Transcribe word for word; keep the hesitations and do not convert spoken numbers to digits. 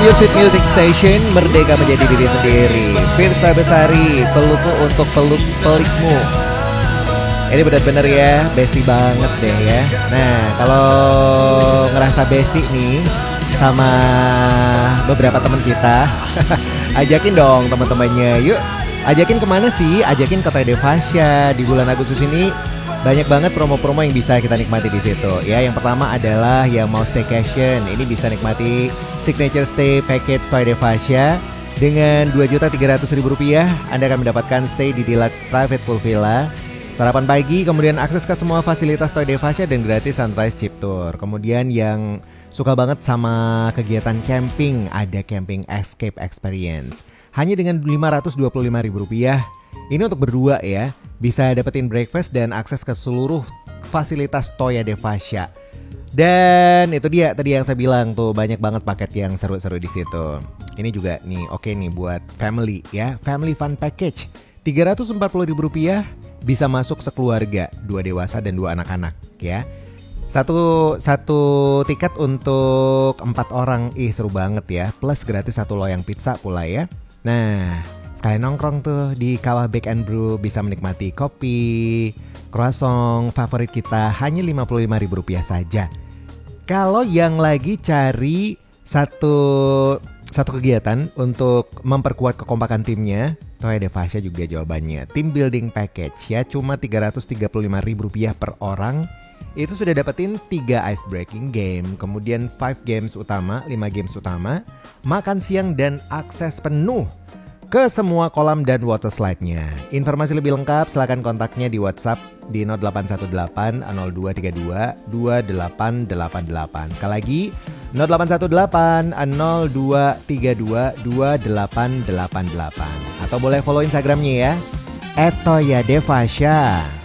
Your Sweet Music Station, merdeka menjadi diri sendiri. Firsa Besari, pelukku untuk peluk pelikmu. Ini benar-benar ya, bestie banget deh ya. Nah, kalau ngerasa bestie nih sama beberapa teman kita, ajakin dong teman-temannya. Yuk, ajakin kemana sih? Ajakin ke Toy de Fascia di bulan Agustus ini. Banyak banget promo-promo yang bisa kita nikmati di situ. Ya, yang pertama adalah yang mau staycation. Ini bisa nikmati Signature Stay Package Toy de Fascia dengan dua juta tiga ratus ribu rupiah. Anda akan mendapatkan stay di Deluxe Private Pool Villa, sarapan pagi, kemudian akses ke semua fasilitas Toy de Fascia dan gratis Sunrise Jeep Tour. Kemudian yang suka banget sama kegiatan camping, ada Camping Escape Experience. Hanya dengan lima ratus dua puluh lima ribu rupiah. Ini untuk berdua ya. Bisa dapetin breakfast dan akses ke seluruh fasilitas Toy de Fascia. Dan itu dia tadi yang saya bilang tuh, banyak banget paket yang seru-seru di situ. Ini juga nih oke nih buat family ya, Family Fun Package. tiga ratus empat puluh ribu rupiah bisa masuk sekeluarga, dua dewasa dan dua anak-anak ya. Satu satu tiket untuk empat orang, ih seru banget ya. Plus gratis satu loyang pizza pula ya. Nah, sekalian nongkrong tuh di Kawah Bake and Brew, bisa menikmati kopi, croissant favorit kita hanya lima puluh lima ribu rupiah saja. Kalau yang lagi cari satu satu kegiatan untuk memperkuat kekompakan timnya, Toy de Fascia juga jawabannya. Team building package ya, cuma tiga ratus tiga puluh lima ribu rupiah per orang. Itu sudah dapetin tiga ice breaking game, kemudian lima games utama, lima games utama, makan siang dan akses penuh ke semua kolam dan water slide-nya. Informasi lebih lengkap silakan kontaknya di WhatsApp di nol delapan satu delapan nol dua tiga dua dua delapan delapan delapan. Sekali lagi nol delapan satu delapan nol dua tiga dua dua delapan delapan delapan. Atau boleh follow Instagramnya ya, et toya de fascia.